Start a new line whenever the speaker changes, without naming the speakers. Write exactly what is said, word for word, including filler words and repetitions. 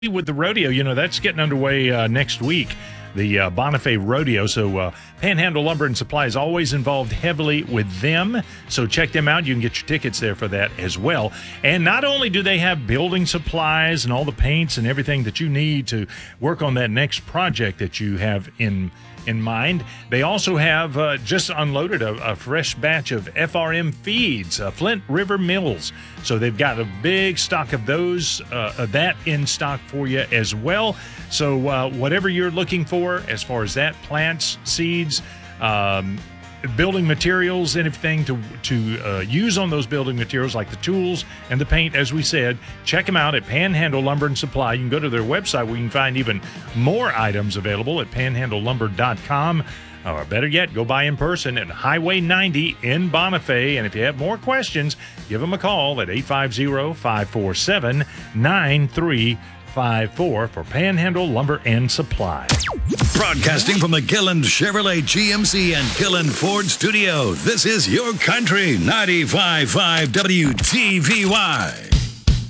with the rodeo, you know, that's getting underway uh, next week, the uh, Bonifay Rodeo. So uh, Panhandle Lumber and Supply is always involved heavily with them. So check them out. You can get your tickets there for that as well. And not only do they have building supplies and all the paints and everything that you need to work on that next project that you have in in mind, they also have uh, just unloaded a, a fresh batch of F R M feeds, uh, Flint River Mills. So they've got a big stock of those, uh, of that in stock for you as well. So uh, whatever you're looking for as far as that, plants, seeds, um, building materials, anything to to uh, use on those building materials like the tools and the paint, as we said, check them out at Panhandle Lumber and Supply. You can go to their website where you can find even more items available at panhandle lumber dot com. Or better yet, go by in person at Highway ninety in Bonifay. And if you have more questions, give them a call at eight five zero, five four seven, nine three five four for Panhandle Lumber and Supply.
Broadcasting from the Gillen Chevrolet G M C and Gillen Ford Studio, this is Your Country ninety-five point five W T V Y.